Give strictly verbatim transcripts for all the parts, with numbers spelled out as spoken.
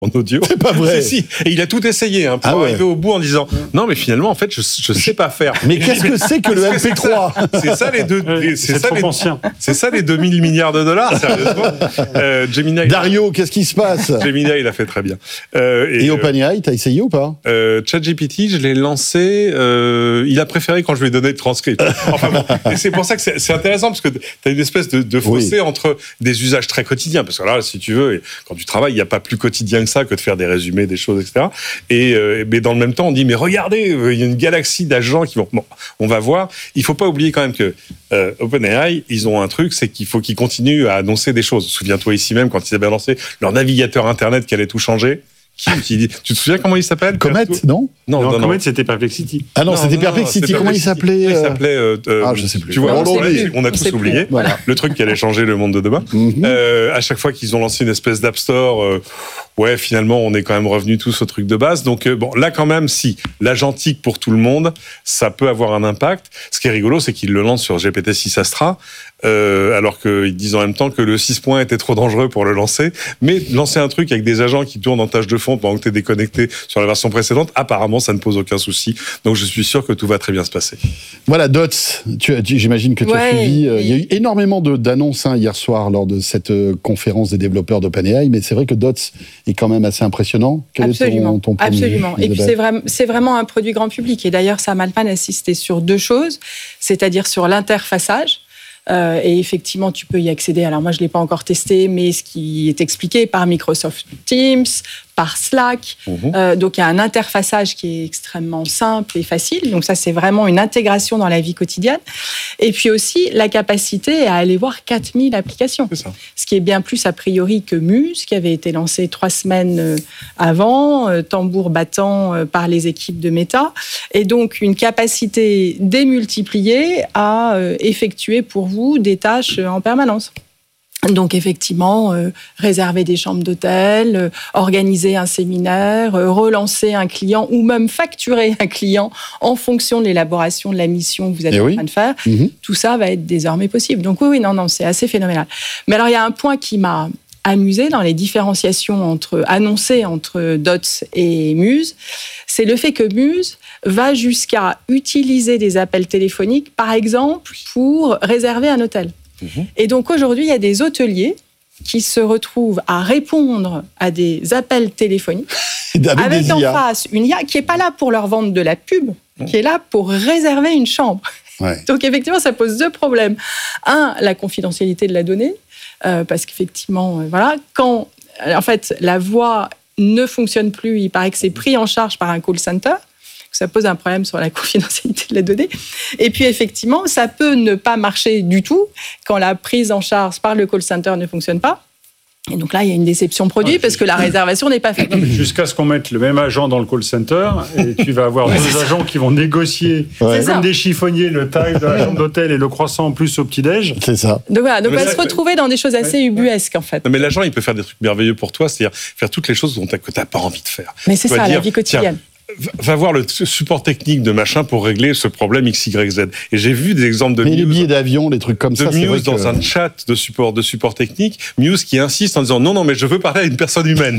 en audio. C'est pas vrai. Si, si. Et il a tout essayé hein, pour ah ouais. arriver au bout en disant non mais finalement en fait je je sais pas faire. Mais qu'est-ce que c'est que le M P trois? C'est ça les deux. Ouais, c'est, c'est ça trop les, ancien. C'est ça les deux mille milliards de dollars sérieusement. Euh, Gemini. Dario, qu'est-ce qui se passe? Gemini il a fait très bien. Euh, et et euh, OpenAI, t'as essayé ou pas? euh, ChatGPT, je l'ai lancé. Euh, il a préféré quand je lui ai donné le transcript. Enfin bon, et c'est pour ça que c'est, c'est intéressant parce que t'as une espèce de, de fossé oui. entre des usages très quotidiens. Parce que là, si tu veux, quand tu travailles, il n'y a pas plus quotidien que ça que de faire des résumés, des choses, et cetera. Et euh, mais dans le même temps, on dit mais regardez, il y a une galaxie d'agents qui vont. Bon, on va voir. Il faut pas oublier quand même que euh, OpenAI, ils ont un truc, c'est qu'il faut qu'ils continuent à annoncer des choses. Souviens-toi ici même quand ils avaient lancé leur navigateur internet qui allait tout changer. Qui utilise... Tu te souviens comment il s'appelle? Comet, non? Non, non, non Comet, non. C'était Perplexity. Ah non, non c'était non, Perplexity. Non, comment il s'appelait? Il s'appelait. Euh, euh, ah, je sais plus. Tu vois, on, on, on, on a tous on oublié. Voilà. Le truc qui allait changer le monde de demain. Mm-hmm. Euh, à chaque fois qu'ils ont lancé une espèce d'App Store, euh, ouais, finalement, on est quand même revenus tous au truc de base. Donc, euh, bon, là, quand même, si l'agentique pour tout le monde, ça peut avoir un impact. Ce qui est rigolo, c'est qu'ils le lancent sur G P T six Astra. Euh, alors qu'ils disent en même temps que le six point était trop dangereux pour le lancer. Mais lancer un truc avec des agents qui tournent en tâche de fond pendant que tu es déconnecté sur la version précédente, apparemment, ça ne pose aucun souci. Donc, je suis sûr que tout va très bien se passer. Voilà, Dots, tu, tu, j'imagine que tu ouais, as suivi. Euh, oui. Il y a eu énormément de, d'annonces hein, hier soir lors de cette euh, conférence des développeurs d'OpenAI, mais c'est vrai que Dots est quand même assez impressionnant. Quel Absolument. est ton, ton premier, Absolument. Et puis, c'est, vra- c'est vraiment un produit grand public. Et d'ailleurs, Sam Altman a insisté sur deux choses, c'est-à-dire sur l'interfaçage. Euh, et effectivement, tu peux y accéder. Alors moi, je ne l'ai pas encore testé, mais ce qui est expliqué par Microsoft Teams, par Slack. Mmh. Euh, donc, il y a un interfaçage qui est extrêmement simple et facile. Donc ça, c'est vraiment une intégration dans la vie quotidienne. Et puis aussi, la capacité à aller voir quatre mille applications. C'est ça. Ce qui est bien plus a priori que Muse, qui avait été lancé trois semaines avant, euh, tambour battant euh, par les équipes de Meta. Et donc, une capacité démultipliée à euh, effectuer pour vous des tâches en permanence. Donc effectivement, euh, réserver des chambres d'hôtel, euh, organiser un séminaire, euh, relancer un client ou même facturer un client en fonction de l'élaboration de la mission que vous êtes et en oui. train de faire. Mmh. Tout ça va être désormais possible. Donc oui, oui, non, non, c'est assez phénoménal. Mais alors il y a un point qui m'a amusé dans les différenciations entre annoncées entre Dots et Muse, c'est le fait que Muse va jusqu'à utiliser des appels téléphoniques, par exemple, pour réserver un hôtel. Mmh. Et donc aujourd'hui, il y a des hôteliers qui se retrouvent à répondre à des appels téléphoniques avec en face une I A qui n'est pas là pour leur vendre de la pub, mmh. qui est là pour réserver une chambre. Ouais. Donc effectivement, ça pose deux problèmes. Un, la confidentialité de la donnée, euh, parce qu'effectivement, euh, voilà, quand en fait la voix ne fonctionne plus, il paraît que c'est pris en charge par un call center. Ça pose un problème sur la confidentialité de la donnée. Et puis, effectivement, ça peut ne pas marcher du tout quand la prise en charge par le call center ne fonctionne pas. Et donc là, il y a une déception produit ouais, parce que la réservation n'est pas faite. Jusqu'à ce qu'on mette le même agent dans le call center et tu vas avoir ouais, deux agents qui vont négocier ouais. comme des chiffonniers le tarif de la chambre d'hôtel et le croissant en plus au petit-déj. C'est ça. Donc voilà, donc on va ça, se retrouver dans des choses assez ouais. ubuesques en fait. Non, mais l'agent, il peut faire des trucs merveilleux pour toi, c'est-à-dire faire toutes les choses dont t'as, que tu n'as pas envie de faire. Mais c'est ça, dire, la vie quotidienne. Tiens, va voir le support technique de machin pour régler ce problème X Y Z. Et j'ai vu des exemples de mais Muse, les billets d'avion, les trucs comme de ça. Muse c'est vrai dans que... un chat de support de support technique, Muse qui insiste en disant non non mais je veux parler à une personne humaine.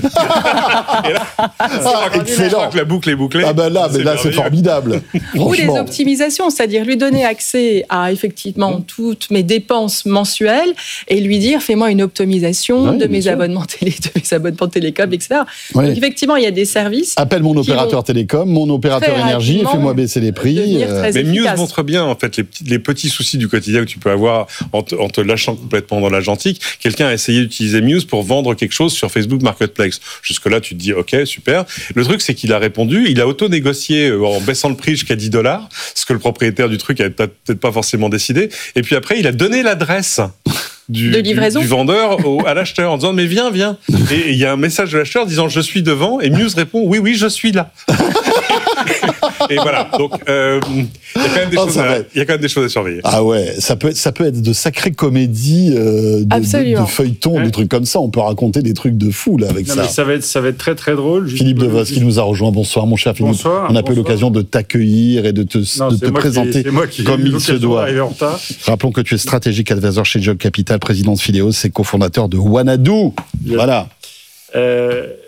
Et là, ah, excellent. Que la boucle est bouclée. Ah ben là, mais là c'est formidable. Ou les optimisations, c'est-à-dire lui donner accès à effectivement mmh. toutes mes dépenses mensuelles et lui dire fais-moi une optimisation ouais, de mes sûr. abonnements télé, de mes abonnements télécom, et cetera. Ouais. Donc effectivement, il y a des services. Appelle mon opérateur vont... télécom, mon opérateur énergie et fais-moi baisser les prix. Euh... Mais Muse montre bien en fait les petits, les petits soucis du quotidien que tu peux avoir en te, en te lâchant complètement dans l'agentique. Quelqu'un a essayé d'utiliser Muse pour vendre quelque chose sur Facebook Marketplace. Jusque-là, tu te dis ok, super. Le truc, c'est qu'il a répondu, il a auto-négocié en baissant le prix jusqu'à dix dollars, ce que le propriétaire du truc avait peut-être pas forcément décidé. Et puis après, il a donné l'adresse. Du, de livraison. Du, du vendeur au, à l'acheteur en disant mais viens, viens. Et il y a un message de l'acheteur disant je suis devant et Muse répond oui, oui, je suis là. Et voilà, donc euh, il y a quand même des oh, choses à, il y a quand même des choses à surveiller. Ah ouais, ça peut, ça peut être de sacrées comédies, euh, de, de, de feuilletons, ouais. des trucs comme ça. On peut raconter des trucs de fou là avec non, ça. Mais ça va être, ça va être très très drôle. Philippe Devos qui nous a rejoint. Bonsoir mon cher Philippe. Bonsoir. On n'a pas eu l'occasion de t'accueillir et de te, non, de te présenter qui, comme il se doit. Rappelons que tu es stratégique advisor chez Job Capital, président de Phileos et cofondateur de Wanadoo. Je... Voilà. Euh,